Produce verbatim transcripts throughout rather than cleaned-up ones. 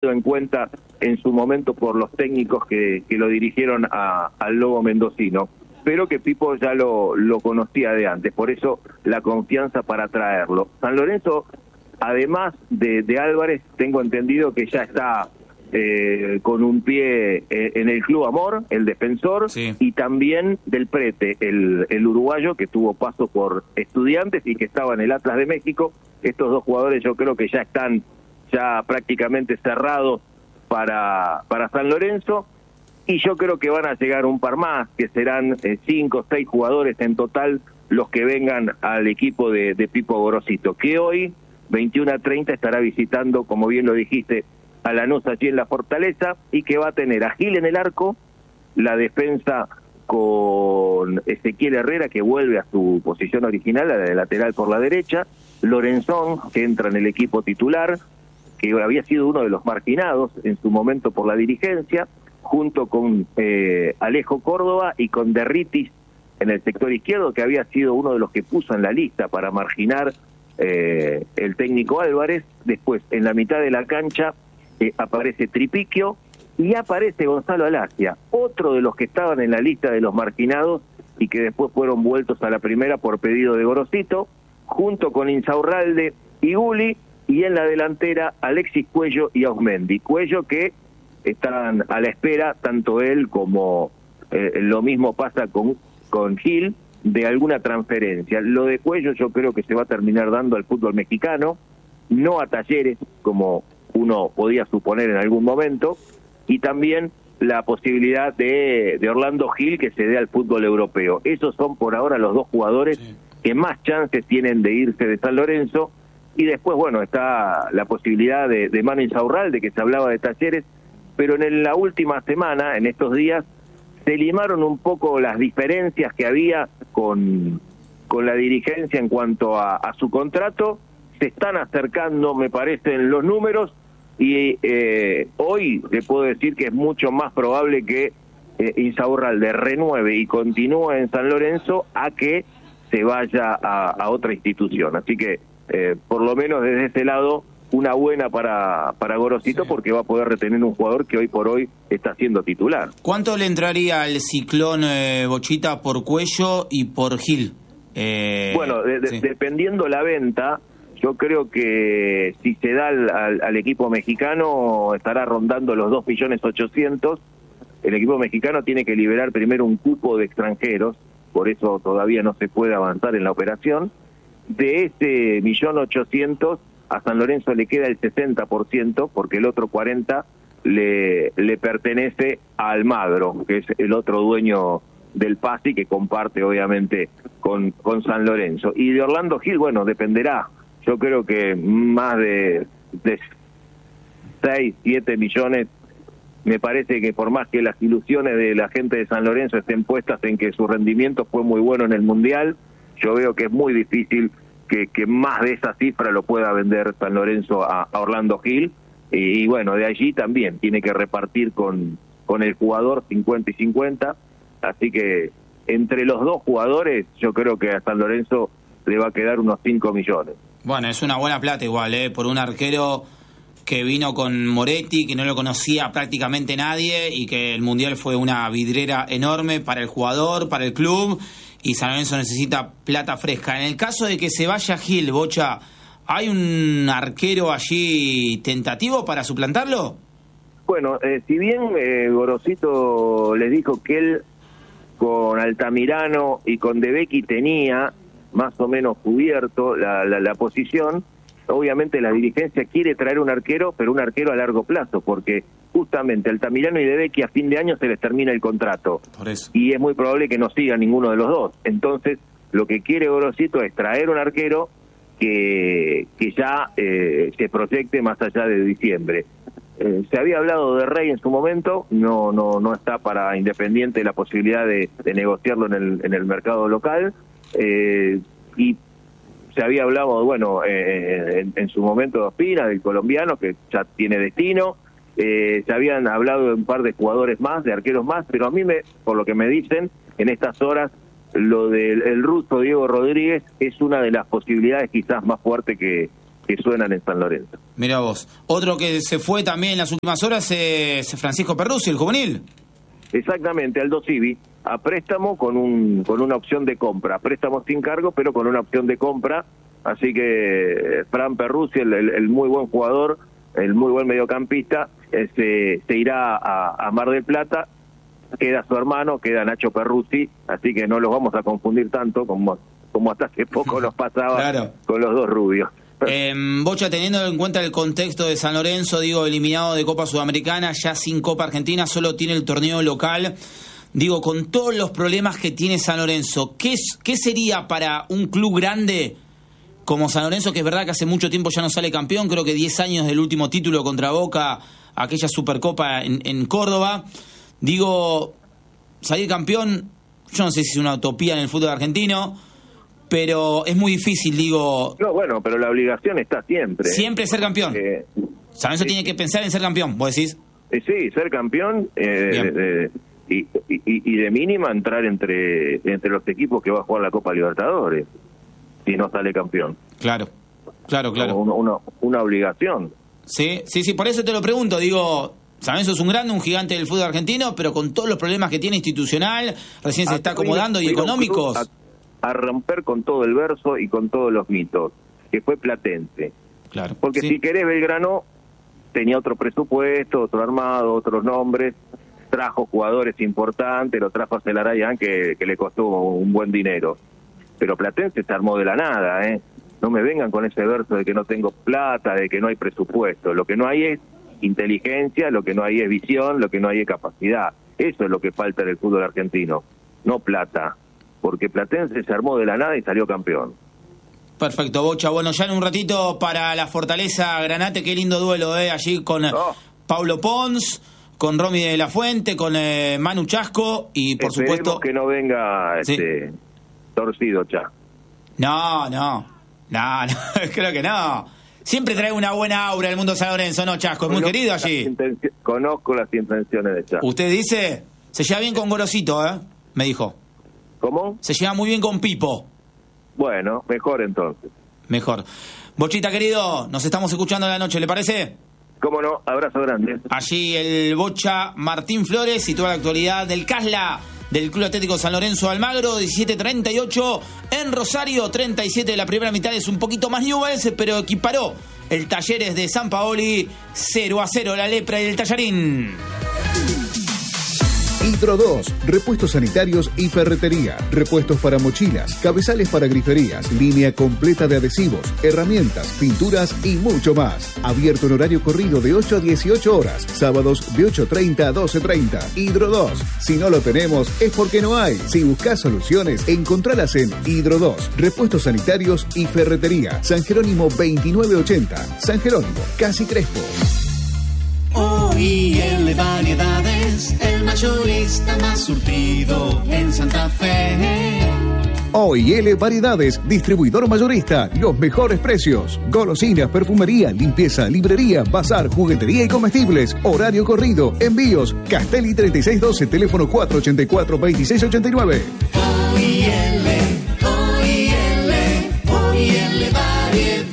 tenido en cuenta en su momento por los técnicos que, que lo dirigieron a, al Lobo mendocino, pero que Pipo ya lo, lo conocía de antes, por eso la confianza para traerlo. San Lorenzo, además de, de Álvarez, tengo entendido que ya está eh, con un pie eh, en el Club Amor, el defensor, sí. Y también del Prete, el, el uruguayo que tuvo paso por Estudiantes y que estaba en el Atlas de México. Estos dos jugadores yo creo que ya están ya prácticamente cerrados para, para San Lorenzo, y yo creo que van a llegar un par más, que serán eh, cinco o seis jugadores en total los que vengan al equipo de, de Pipo Gorosito, que hoy, veintiuno a treinta, estará visitando, como bien lo dijiste, a Lanús allí en la Fortaleza, y que va a tener a Gil en el arco, la defensa con Ezequiel Herrera, que vuelve a su posición original, la de lateral por la derecha, Lorenzón, que entra en el equipo titular, que había sido uno de los marginados en su momento por la dirigencia, junto con eh, Alejo Córdoba y con Derritis en el sector izquierdo, que había sido uno de los que puso en la lista para marginar eh, el técnico Álvarez. Después, en la mitad de la cancha, eh, aparece Tripiquio y aparece Gonzalo Alacia, otro de los que estaban en la lista de los marginados y que después fueron vueltos a la primera por pedido de Gorosito, junto con Insaurralde y Guli, y en la delantera Alexis Cuello y Ausmendi. Cuello que están a la espera, tanto él como eh, lo mismo pasa con, con Gil, de alguna transferencia. Lo de Cuello yo creo que se va a terminar dando al fútbol mexicano, no a Talleres, como uno podía suponer en algún momento, y también la posibilidad de, de Orlando Gil que se dé al fútbol europeo. Esos son por ahora los dos jugadores sí. que más chances tienen de irse de San Lorenzo, y después, bueno, está la posibilidad de, de Manu Insaurralde, que se hablaba de Talleres, pero en la última semana, en estos días, se limaron un poco las diferencias que había con, con la dirigencia en cuanto a, a su contrato. Se están acercando, me parecen, los números, y eh, hoy te puedo decir que es mucho más probable que eh, Insaurralde renueve y continúe en San Lorenzo a que se vaya a, a otra institución. Así que, eh, por lo menos desde ese lado, una buena para, para Gorosito, sí. porque va a poder retener un jugador que hoy por hoy está siendo titular. ¿Cuánto le entraría al Ciclón eh, Bochita por Cuello y por Gil? Eh, bueno, de, de, sí. dependiendo la venta, yo creo que si se da al, al, al equipo mexicano estará rondando los dos millones ochocientos. El equipo mexicano tiene que liberar primero un cupo de extranjeros, por eso todavía no se puede avanzar en la operación. De ese millón ochocientos, a San Lorenzo le queda el sesenta por ciento, porque el otro cuarenta por ciento le, le pertenece a Almagro, que es el otro dueño del Pasi, que comparte obviamente con, con San Lorenzo. Y de Orlando Gil, bueno, dependerá. Yo creo que más de, de seis, siete millones, me parece que por más que las ilusiones de la gente de San Lorenzo estén puestas en que su rendimiento fue muy bueno en el Mundial, yo veo que es muy difícil que, que más de esa cifra lo pueda vender San Lorenzo a, a Orlando Gil, y, y bueno, de allí también tiene que repartir con, con el jugador cincuenta y cincuenta, así que entre los dos jugadores yo creo que a San Lorenzo le va a quedar unos cinco millones. Bueno, es una buena plata igual, ¿eh? Por un arquero que vino con Moretti, que no lo conocía prácticamente nadie, y que el Mundial fue una vidriera enorme para el jugador, para el club, y San Lorenzo necesita plata fresca. En el caso de que se vaya Gil, Bocha, ¿hay un arquero allí tentativo para suplantarlo? Bueno, eh, si bien eh, Gorosito les dijo que él con Altamirano y con De Becchi tenía más o menos cubierto la, la, la posición, obviamente la dirigencia quiere traer un arquero, pero un arquero a largo plazo, porque justamente Altamirano y De Becchi a fin de año se les termina el contrato. Por eso. Y es muy probable que no siga ninguno de los dos. Entonces, lo que quiere Gorosito es traer un arquero que, que ya eh, se proyecte más allá de diciembre. Eh, se había hablado de Rey en su momento, no no no está para Independiente la posibilidad de, de negociarlo en el, en el mercado local, eh, y se había hablado, bueno, eh, en, en su momento de Ospina, del colombiano, que ya tiene destino. Eh, se habían hablado de un par de jugadores más, de arqueros más, pero a mí, me, por lo que me dicen, en estas horas, lo del el ruso Diego Rodríguez es una de las posibilidades quizás más fuertes que, que suenan en San Lorenzo. Mira vos. Otro que se fue también en las últimas horas es Francisco Perruzzi, el juvenil. Exactamente, Aldo Civi, a préstamo con un con una opción de compra. Préstamo sin cargo, pero con una opción de compra. Así que Fran Perruzzi, el, el, el muy buen jugador, el muy buen mediocampista, se, se irá a, a Mar del Plata. Queda su hermano, queda Nacho Perruzzi, así que no los vamos a confundir tanto como, como hasta hace poco nos pasaba claro. con los dos rubios. Eh, Bocha, teniendo en cuenta el contexto de San Lorenzo, digo, eliminado de Copa Sudamericana, ya sin Copa Argentina, solo tiene el torneo local. Digo, con todos los problemas que tiene San Lorenzo, ¿qué, qué sería para un club grande como San Lorenzo, que es verdad que hace mucho tiempo ya no sale campeón, creo que diez años del último título contra Boca, aquella Supercopa en, en Córdoba? Digo, salir campeón, yo no sé si es una utopía en el fútbol argentino, pero es muy difícil, digo... No, bueno, pero la obligación está siempre. Siempre ser campeón. Eh, San Lorenzo eh, tiene que pensar en ser campeón, ¿vos decís? Eh, sí, ser campeón eh, eh, y, y, y de mínima entrar entre, entre los equipos que va a jugar la Copa Libertadores, si no sale campeón. Claro, claro, claro. Una, una, una obligación. Sí, sí, sí, por eso te lo pregunto, digo... San Lorenzo es un grande, un gigante del fútbol argentino, pero con todos los problemas que tiene institucional, recién se está acomodando, y económicos. A, a romper con todo el verso y con todos los mitos, que fue Platense. Claro. Porque sí. Si querés, Belgrano tenía otro presupuesto, otro armado, otros nombres, trajo jugadores importantes, lo trajo a Celarayán, que, que le costó un buen dinero. Pero Platense se armó de la nada, ¿eh? No me vengan con ese verso de que no tengo plata, de que no hay presupuesto. Lo que no hay es inteligencia, lo que no hay es visión, lo que no hay es capacidad. Eso es lo que falta en el fútbol argentino, no plata, porque Platense se armó de la nada y salió campeón. Perfecto, Bocha. Bueno, ya en un ratito para la Fortaleza Granate, qué lindo duelo, ¿eh? Allí con oh. Paulo Pons, con Romy de la Fuente, con eh, Manu Chasco y por Esperemos supuesto... que no venga este, sí. torcido ya. No, no, no, no creo que no. Siempre trae una buena aura el mundo de San Lorenzo, ¿no, Chasco? Es muy conozco querido allí. Las conozco las intenciones de Chasco. Usted dice, se lleva bien con Gorosito, ¿eh? Me dijo. ¿Cómo? Se lleva muy bien con Pipo. Bueno, mejor entonces. Mejor. Bochita, querido, nos estamos escuchando en la noche, ¿le parece? Cómo no, abrazo grande. Allí el Bocha Martín Flores y toda la actualidad del Casla, del Club Atlético San Lorenzo Almagro, diecisiete treinta y ocho en Rosario, treinta y siete de la primera mitad, es un poquito más Newell's, pero equiparó el Talleres de San Paoli, cero a cero la lepra y el Tallarín. Hidro dos, repuestos sanitarios y ferretería, repuestos para mochilas, cabezales para griferías, línea completa de adhesivos, herramientas, pinturas y mucho más. Abierto en horario corrido de ocho a dieciocho horas, sábados de ocho treinta a doce treinta. Hidro dos, si no lo tenemos es porque no hay. Si buscas soluciones, encontralas en Hidro dos, repuestos sanitarios y ferretería. San Jerónimo veintinueve ochenta, San Jerónimo, Casi Crespo. O I L Variedades, el mayorista más surtido en Santa Fe. O I L Variedades, distribuidor mayorista, los mejores precios. Golosinas, perfumería, limpieza, librería, bazar, juguetería y comestibles. Horario corrido, envíos. Castelli treinta y seis doce, teléfono cuatro ochenta y cuatro, veintiséis ochenta y nueve. O I L, O I L, O I L Variedades.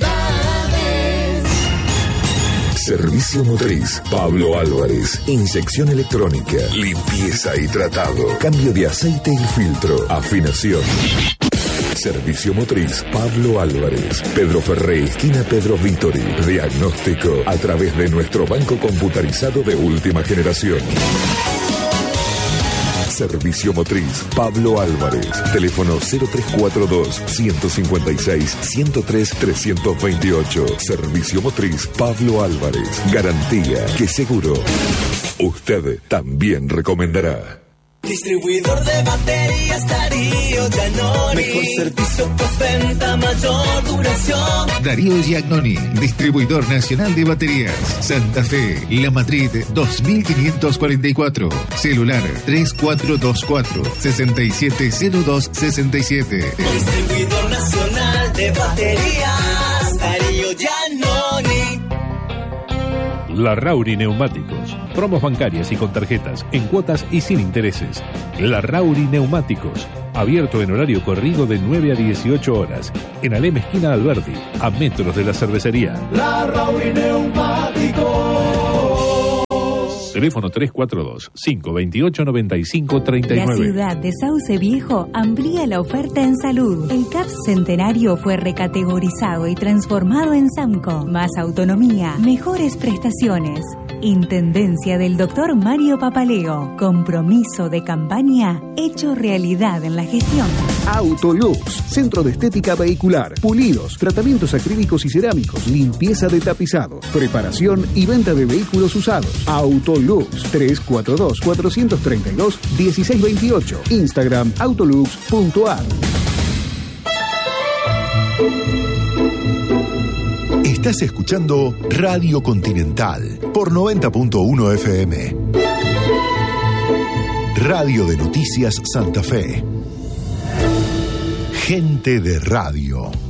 Servicio Motriz, Pablo Álvarez. Inyección electrónica, limpieza y tratado, cambio de aceite y filtro, afinación. Servicio Motriz, Pablo Álvarez. Pedro Ferré, esquina Pedro Vítori. Diagnóstico a través de nuestro banco computarizado de última generación. Servicio Motriz, Pablo Álvarez. Teléfono cero tres cuatro dos, uno cinco seis, uno cero tres, tres dos ocho. Servicio Motriz, Pablo Álvarez. Garantía que seguro usted también recomendará. Distribuidor de baterías Darío Giannoni. Mejor servicio, postventa, mayor duración. Darío Giannoni, distribuidor nacional de baterías. Santa Fe, La Madrid, dos mil quinientos cuarenta y cuatro. Celular tres cuatro dos cuatro, seis siete cero dos seis siete. Distribuidor nacional de baterías Darío Giannoni. Larrauri Neumáticos. Promos bancarias y con tarjetas, en cuotas y sin intereses. Larrauri Neumáticos. Abierto en horario corrido de nueve a dieciocho horas. En Alem esquina Alberdi, a metros de la cervecería. La Rauri Neumáticos. Teléfono tres cuatro dos, cinco dos ocho, nueve cinco tres nueve. La ciudad de Sauce Viejo amplía la oferta en salud. El C A P Centenario fue recategorizado y transformado en SAMCO. Más autonomía, mejores prestaciones. Intendencia del doctor Mario Papaleo. Compromiso de campaña hecho realidad en la gestión. Autolux, centro de estética vehicular, pulidos, tratamientos acrílicos y cerámicos, limpieza de tapizados, preparación y venta de vehículos usados. Autolux, tres cuatro dos, cuatro tres dos, uno seis dos ocho. Instagram, autolux punto a r. Estás escuchando Radio Continental por noventa punto uno F M. Radio de Noticias Santa Fe. Gente de radio.